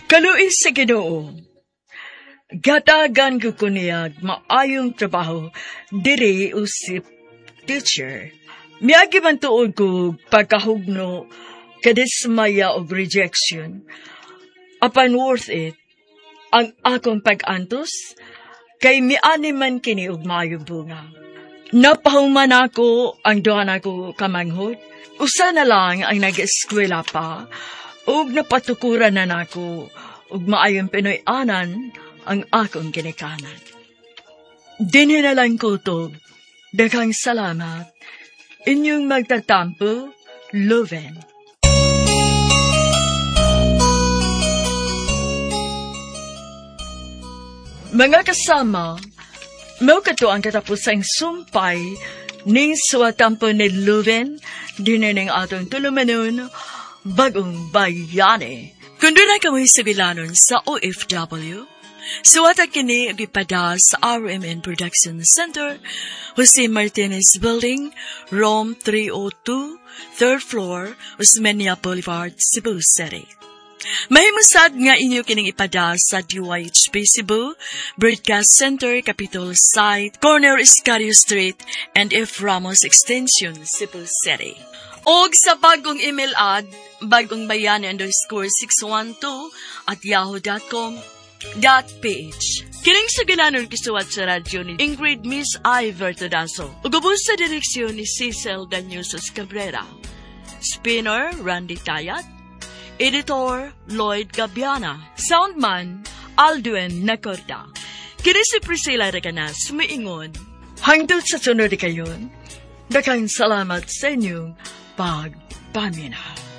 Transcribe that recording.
Kaluis sa Ginoo, gatagan ko kuniyag maayong trabaho diri usip teacher. Miyagi man tuod ko pagkahugno, kadismaya o rejection. Apan worth it, ang akong pag-antos, kay miani man kini og maayong bunga. Napahuman ako ang duha nako kamanghod. Usa na lang ang nag-eskwela pa, ug napatukuran na nako ug maayong Pinoy-anan ang akong ginikanan. Dinhi na lang kutob, daghang salamat, inyong magtatampo, Loven. Mga kasama, mao kato ang katapusang sumpay ning suwatampo ni Loven, dinhi atong tulumanon, Bagong Bayani. Kung doon na kami sa Bilanon sa OFW, suwata kini ipada sa RMN Production Center, Jose Martinez Building, Rome 302, 3rd floor, Osmeña Boulevard, Cebu City. Mahimusad nga inyo kining ipada sa DYHP Cebu, Broadcast Center, Capitol Site, Corner Iscario Street, and F. Ramos Extension, Cebu City. Og sa bagong email ad, bagongbayani_612@yahoo.com.ph. Kining sa gananon kisuwat sa radyo ni Ingrid Miss I. Vertodaso. Ugubos sa direksyon ni Cecil Daniusos Cabrera. Spinner, Randy Tayat. Editor, Lloyd Gabiana. Soundman, Aldwin Nacorda. Kini si Priscilla Reganas, muingon. Hangtod sa sunod kayon, daghang salamat sa inyong pagpaminaw.